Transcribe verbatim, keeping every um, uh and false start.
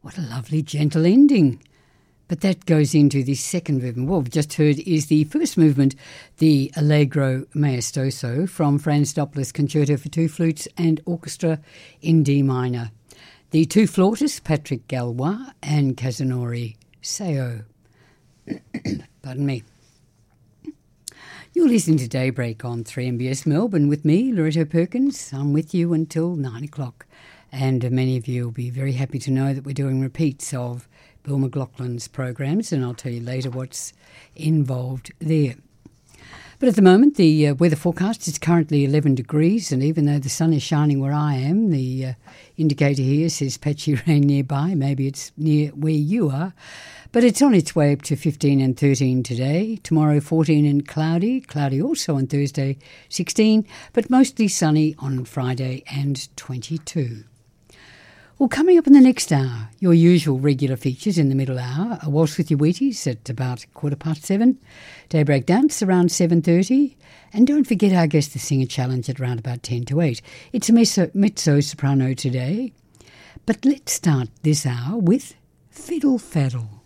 What a lovely, gentle ending. But that goes into the second movement. What we've just heard is the first movement, the Allegro Maestoso from Franz Doppler's Concerto for Two Flutes and Orchestra in D minor. The two flautists, Patrick Gallois and Kazunori Seo. Pardon me. You're listening to Daybreak on three M B S Melbourne with me, Loretto Perkins. I'm with you until nine o'clock. And many of you will be very happy to know that we're doing repeats of Bill McLaughlin's programs, and I'll tell you later what's involved there. But at the moment, the uh, weather forecast is currently eleven degrees, and even though the sun is shining where I am, the uh, indicator here says patchy rain nearby. Maybe it's near where you are. But it's on its way up to fifteen and thirteen today. Tomorrow, fourteen and cloudy. Cloudy also on Thursday, sixteen, but mostly sunny on Friday and twenty-two. Well, coming up in the next hour, your usual regular features in the middle hour, a waltz with your Wheaties at about quarter past seven, Daybreak Dance around seven thirty, and don't forget our Guess the Singer Challenge at around about ten to eight. It's a mezzo, mezzo-soprano today, but let's start this hour with Fiddle Faddle.